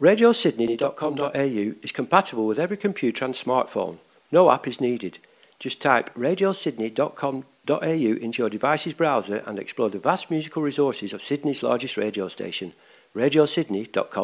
RadioSydney.com.au is compatible with every computer and smartphone. No app is needed. Just type RadioSydney.com.au into your device's browser and explore the vast musical resources of Sydney's largest radio station, RadioSydney.com.au.